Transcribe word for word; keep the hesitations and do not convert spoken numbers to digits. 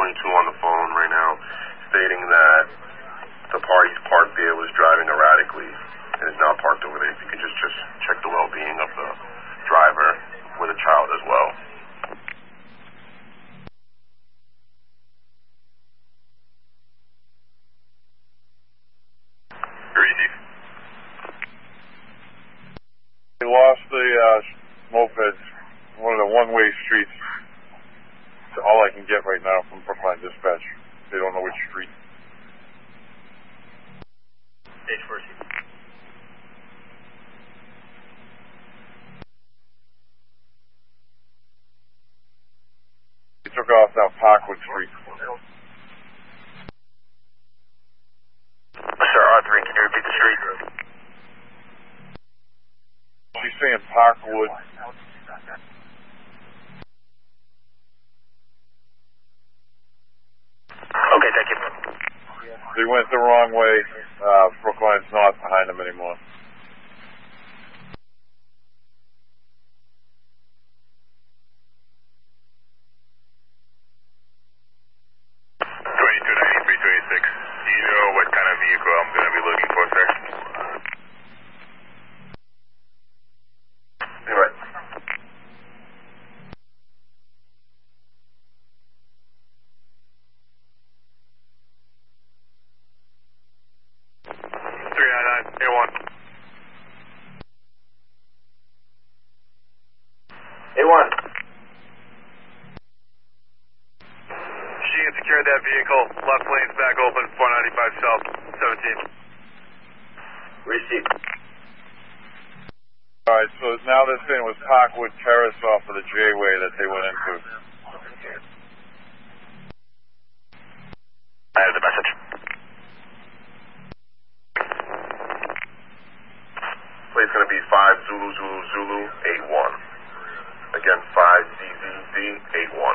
twenty-two on the phone right now, stating that the party's parked there was driving erratically and is now parked over there. If you could just, just check the well-being of the driver with a child as well. They lost the uh, mopeds, one of the one-way streets. That's all I can get right now from Brookline Dispatch. They don't know which street. Stage four. They took off down Parkwood Street. Sir, R three, can you repeat the street? She's saying Parkwood. Okay, thank you. They went the wrong way. Uh, Brookline's not behind them anymore. twenty-two ninety-three twenty-six. Do you know what kind of vehicle I'm going to be looking for, sir? You're right. three nine nine, A one. A one. She had secured that vehicle. Left lane's back open, four ninety-five south, seventeen. Receipt. All right, so now they're saying it was Parkwood Terrace off of the J-Way that they went into. I have the message. Plate's going to be five Zulu Zulu Zulu eight one. Again, five Z Z Z eight one.